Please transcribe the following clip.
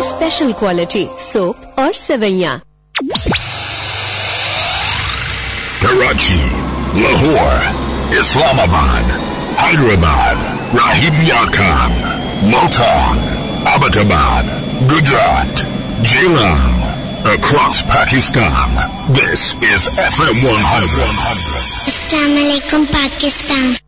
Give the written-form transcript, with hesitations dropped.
Special quality soap और सेवैयाँ। Karachi, Lahore, Islamabad, Hyderabad, Rahim Yar Khan, Multan, Abbottabad, Gujarat, Jilin, across Pakistan. This is FM 100. Assalamu alaikum, Pakistan.